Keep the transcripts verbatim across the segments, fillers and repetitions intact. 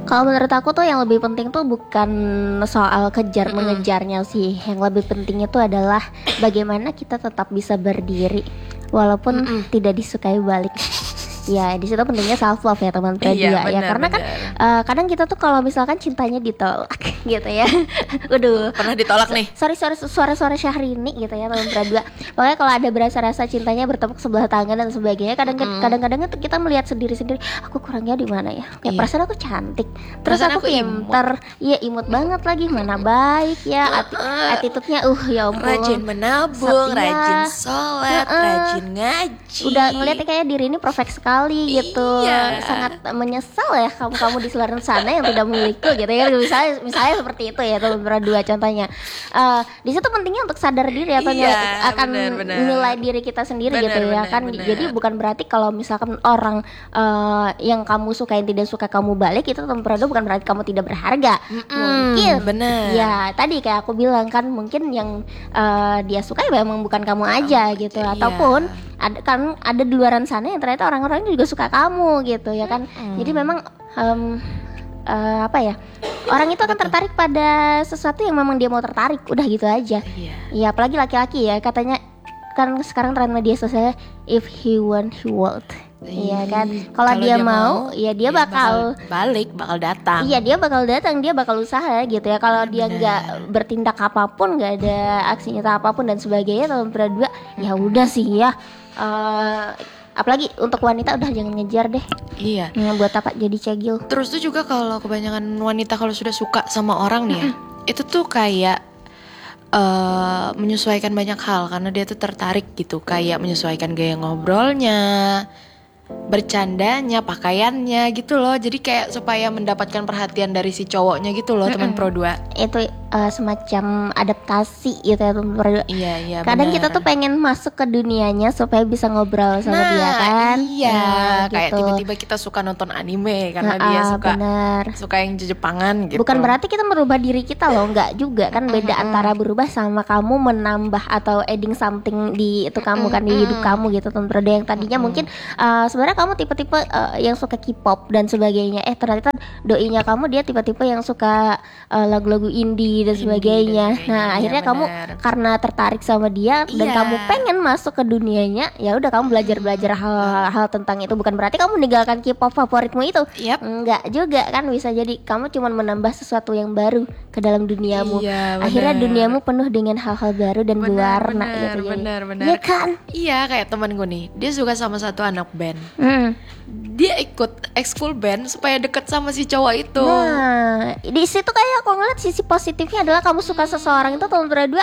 Kalau menurut aku tuh yang lebih penting tuh bukan soal kejar Mm-mm. mengejarnya sih. Yang lebih penting itu adalah bagaimana kita tetap bisa berdiri walaupun Mm-mm. tidak disukai balik. Ya di situ pentingnya self love ya teman Pradua Iya, ya, benar, karena kan benar. uh, kadang kita tuh kalau misalkan cintanya ditolak gitu ya. Waduh. Pernah ditolak nih? Sorry sorry suara-suara Syahrini gitu ya teman Pradua. Pokoknya kalau ada berasa rasa cintanya bertepuk sebelah tangan dan sebagainya, kadang Mm-mm. kadang-kadang itu kita melihat sendiri-sendiri, aku kurangnya di mana ya? Ya Iya. perasaan aku cantik, terus Perasaan aku aku pinter, iya imut banget lagi, mana baik ya, ati- Uh-uh. attitude-nya uh ya ampun. Rajin menabung, Setia. rajin sholat, Uh-uh. rajin ngaji. Udah ngeliatnya kayak diri ini perfect sekali gitu. Iya. Sangat menyesal ya kamu-kamu di luar sana yang tidak memilikiku gitu ya. Misalnya misalnya seperti itu ya teman Pradua contohnya. Eh, di situ pentingnya untuk sadar diri atau Iya, nilai- akan benar, benar. nilai diri kita sendiri Benar, gitu ya benar, kan. benar. Jadi bukan berarti kalau misalkan orang eh, yang kamu suka yang tidak suka kamu balik, itu teman Pradua bukan berarti kamu tidak berharga. Mm-mm, Mungkin benar. ya tadi kayak aku bilang kan, mungkin yang eh, dia suka ya memang bukan kamu aja gitu, Iya. ataupun ada kan ada di luaran sana yang ternyata orang-orang juga suka kamu gitu ya kan. Mm-mm. Jadi memang em, eh, apa ya, orang itu akan tertarik pada sesuatu yang memang dia mau tertarik, udah gitu aja. Iya. Ya apalagi laki-laki ya, katanya kan sekarang tren media sosialnya, if he want he won't. Iya kan, kalau dia, mau, ya dia bakal, balik, bakal datang. iya dia bakal datang, dia bakal usaha gitu ya. Kalau dia Benar. nggak bertindak apapun, nggak ada aksi nyata apapun dan sebagainya, tahun Pradua ya udah sih ya. Eh, apalagi untuk wanita udah jangan ngejar deh. Iya. Ya, buat apa jadi cegil? Terus tuh juga kalau kebanyakan wanita kalau sudah suka sama orang nih ya, itu tuh kayak eh, menyesuaikan banyak hal karena dia tuh tertarik gitu, kayak menyesuaikan gaya ngobrolnya, bercandanya, pakaiannya gitu loh. Jadi kayak supaya mendapatkan perhatian dari si cowoknya gitu loh, teman Pro dua. Itu eh, semacam adaptasi gitu ya teman Pradua. Iya, iya. Kadang benar. kita tuh pengen masuk ke dunianya supaya bisa ngobrol sama nah, dia kan. Iya, Nah, kayak gitu. tiba-tiba kita suka nonton anime karena Nah, dia ah, suka benar. suka yang Jepangan gitu. Bukan berarti kita merubah diri kita loh, enggak juga kan. Beda Mm-mm. antara berubah sama kamu menambah atau adding something di itu kamu kan, di hidup kamu gitu teman Pradua. Yang tadinya mungkin eh, sebenarnya kamu tipe-tipe eh, yang suka K-pop dan sebagainya, eh ternyata doinya kamu dia tipe-tipe yang suka eh, lagu-lagu indie dan Indie sebagainya. dan Nah sebagainya, iya, akhirnya kamu benar. karena tertarik sama dia dan Iya. kamu pengen masuk ke dunianya, ya udah kamu belajar-belajar hal-hal tentang itu. Bukan berarti kamu meninggalkan K-pop favoritmu itu. Yap. Enggak juga kan, bisa jadi kamu cuma menambah sesuatu yang baru ke dalam duniamu. Iya, Akhirnya benar. duniamu penuh dengan hal-hal baru dan berwarna benar, gitu. Jadi, benar, benar. iya kan? Iya, kayak teman gue nih, dia suka sama satu anak band. Hmm. Dia ikut ekskul band supaya deket sama si cowok itu. Nah, di situ kayak aku ngeliat sisi positifnya adalah kamu suka seseorang itu tahun berdua.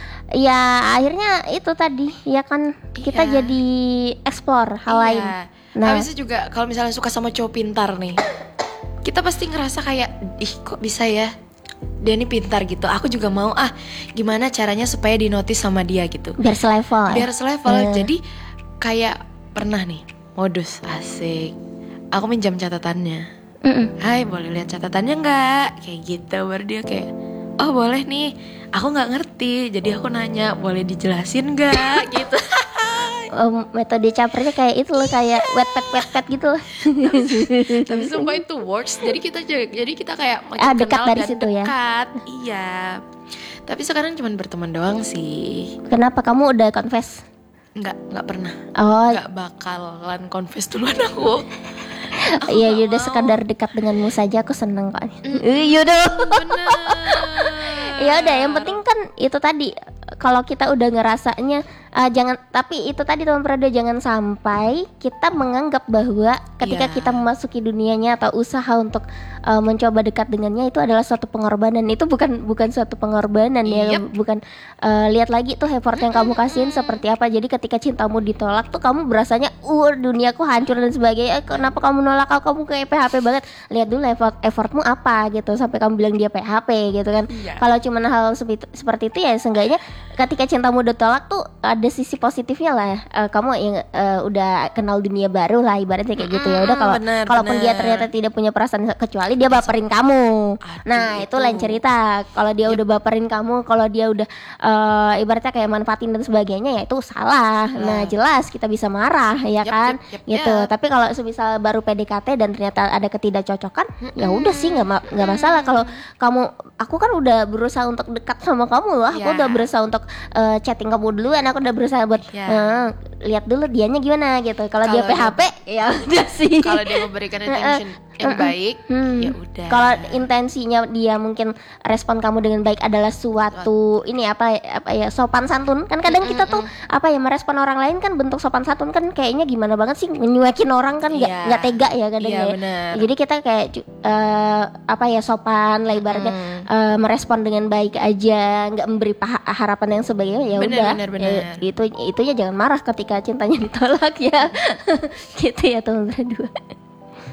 Ya akhirnya itu tadi ya kan, kita Iya. jadi explore hal Iya. lain. Nah, Habis itu juga kalau misalnya suka sama cowok pintar nih, kita pasti ngerasa kayak, ih kok bisa ya, dia nih pintar gitu. Aku juga mau ah, gimana caranya supaya dinotis sama dia gitu. biar selevel ya. Biar selevel. Eh. Jadi kayak pernah nih, modus asik. Aku minjam catatannya. Mm-mm. Hai, boleh lihat catatannya nggak? Kayak gitu. Baru dia kayak, oh boleh nih. Aku nggak ngerti, jadi aku nanya, boleh dijelasin nggak? Gitu. Um, metode capernya kayak itu loh, kayak wet pet wet pet gitu loh. Tapi sumpah itu works. Jadi kita jadi kita kayak makin Ah, dekat kenal dari dan situ ya. dekat. Iya. Tapi sekarang cuma berteman doang sih. Kenapa kamu udah confess? Nggak nggak pernah. Oh Nggak bakalan confess duluan aku. iya, yaudah sekadar dekat denganmu saja aku seneng kok. Iya udah. Bener. Ya udah, yang penting kan itu tadi, kalau kita udah ngerasanya uh, jangan, tapi itu tadi teman Prada, jangan sampai kita menganggap bahwa ketika Iya. kita memasuki dunianya atau usaha untuk uh, mencoba dekat dengannya itu adalah suatu pengorbanan. Itu bukan bukan suatu pengorbanan ya, Yep. bukan uh, lihat lagi tuh effort yang kamu kasihin seperti apa. Jadi ketika cintamu ditolak tuh kamu berasanya uh duniaku hancur dan sebagainya. Eh, kenapa kamu nolak aku, kamu kayak P H P banget. Lihat dulu effort effortmu apa gitu sampai kamu bilang dia P H P gitu kan. Iya. Kalau cuma hal seperti, seperti itu ya seenggaknya ketika cintamu ditolak tuh ada ada sisi positifnya lah. Eh, kamu yang eh, udah kenal dunia baru lah ibaratnya kayak gitu ya. Udah kalau bener, kalaupun dia bener. ternyata tidak punya perasaan kecuali dia baperin kamu. Aduh, Nah, itu itu. lain cerita. Kalau dia udah baperin kamu, kalau dia udah eh, ibaratnya kayak manfaatin dan sebagainya ya itu salah. Nah, jelas kita bisa marah ya Yap, kan? yap, yap, Gitu. yap. Tapi kalau semisal baru P D K T dan ternyata ada ketidakcocokan, ya udah sih nggak ma- nggak masalah. Kalau kamu, aku kan udah berusaha untuk dekat sama kamu loh. Aku Ya. udah berusaha untuk eh, chatting kamu duluan. Aku udah berusaha buat Ya. eh, lihat dulu dianya gimana gitu. Kalau dia Kalau P H P ya udah sih. Kalau dia memberikan attention yang baik, Hmm. ya udah. Kalau intensinya dia mungkin respon kamu dengan baik adalah suatu ini apa apa ya sopan santun kan kadang kita tuh apa ya merespon orang lain kan bentuk sopan santun kan kayaknya gimana banget sih menyuekin orang kan nggak Iya. nggak tega ya kadang Iya, ya. bener. Jadi kita kayak cu- eh, apa ya sopan lah ibaratnya eh, merespon dengan baik aja nggak memberi paha- harapan yang sebagainya ya Bener, udah bener, ya, bener. itu itu ya jangan marah ketika cintanya ditolak ya gitu ya teman berdua.